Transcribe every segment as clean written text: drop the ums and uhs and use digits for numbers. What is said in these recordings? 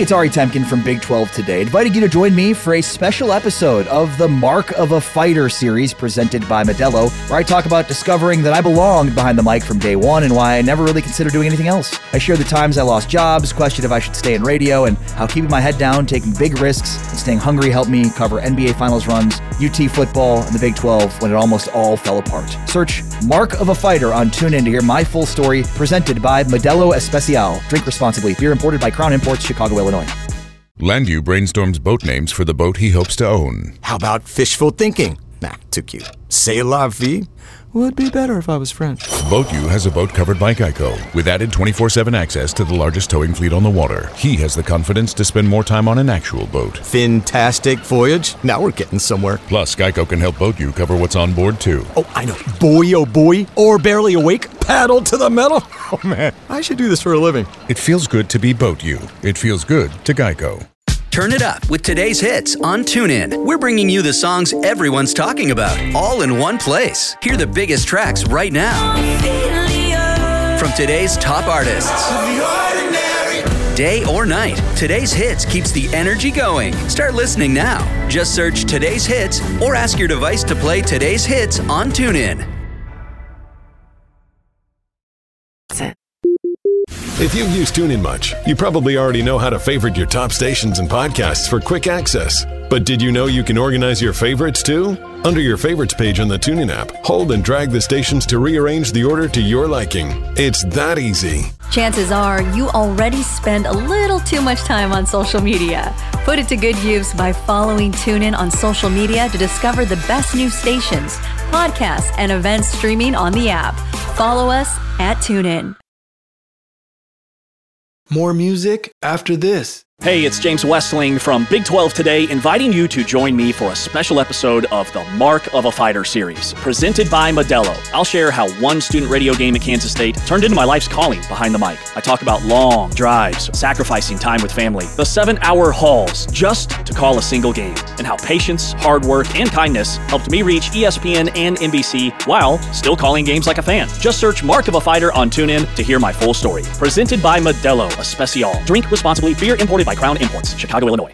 it's Ari Temkin from Big 12 Today, inviting you to join me for a special episode of the Mark of a Fighter series presented by Modelo, where I talk about discovering that I belonged behind the mic from day one and why I never really considered doing anything else. I share the times I lost jobs, question if I should stay in radio, and how keeping my head down, taking big risks, and staying hungry helped me cover NBA Finals runs, UT football, and the Big 12 when it almost all fell apart. Search Mark of a Fighter on TuneIn to hear my full story, presented by Modelo Especial. Drink responsibly. Beer imported by Crown Imports, Chicago, Illinois. Landu brainstorms boat names for the boat he hopes to own. How about fishful thinking? Nah, too cute. C'est la vie? Would be better if I was French. BoatU has a boat covered by Geico, with added 24/7 access to the largest towing fleet on the water. He has the confidence to spend more time on an actual boat. Fantastic voyage. Now we're getting somewhere. Plus, Geico can help BoatU cover what's on board, too. Oh, I know. Boy, oh boy. Or barely awake. Paddle to the metal. Oh, man. I should do this for a living. It feels good to be BoatU. It feels good to Geico. Turn it up with today's hits on TuneIn. We're bringing you the songs everyone's talking about, all in one place. Hear the biggest tracks right now from today's top artists. Day or night, today's hits keeps the energy going. Start listening now. Just search today's hits or ask your device to play today's hits on TuneIn. If you've used TuneIn much, you probably already know how to favorite your top stations and podcasts for quick access. But did you know you can organize your favorites too? Under your favorites page on the TuneIn app, hold and drag the stations to rearrange the order to your liking. It's that easy. Chances are you already spend a little too much time on social media. Put it to good use by following TuneIn on social media to discover the best new stations, podcasts, and events streaming on the app. Follow us at TuneIn. More music after this. Hey, it's James Westling from Big 12 Today, inviting you to join me for a special episode of the Mark of a Fighter series, presented by Modelo. I'll share how one student radio game at Kansas State turned into my life's calling behind the mic. I talk about long drives, sacrificing time with family, the 7-hour hauls just to call a single game, and how patience, hard work, and kindness helped me reach ESPN and NBC while still calling games like a fan. Just search Mark of a Fighter on TuneIn to hear my full story. Presented by Modelo Especial. Drink responsibly. Beer imported by Crown Imports, Chicago, Illinois.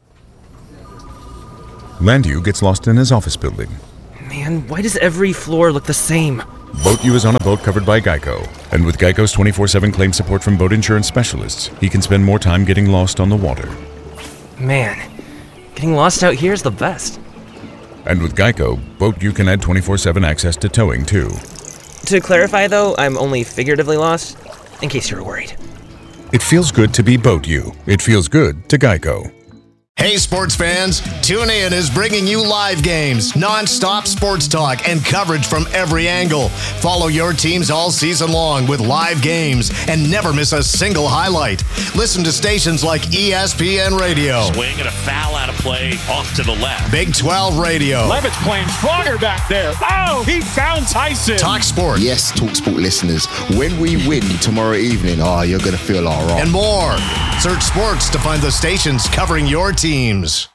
Landu gets lost in his office building. Man, why does every floor look the same? BoatU is on a boat covered by Geico. And with Geico's 24/7 claim support from boat insurance specialists, he can spend more time getting lost on the water. Man, getting lost out here is the best. And with Geico, BoatU can add 24/7 access to towing, too. To clarify, though, I'm only figuratively lost, in case you're worried. It feels good to be BoatU. It feels good to Geico. Hey sports fans, TuneIn is bringing you live games, non-stop sports talk, and coverage from every angle. Follow your teams all season long with live games and never miss a single highlight. Listen to stations like ESPN Radio. Swing and a foul out of play off to the left. Big 12 Radio. Levitt's playing stronger back there. Oh, he found Tyson. Talk Sport. Yes, Talk Sport listeners, when we win tomorrow evening, you're going to feel all right. And more. Search sports to find the stations covering your teams.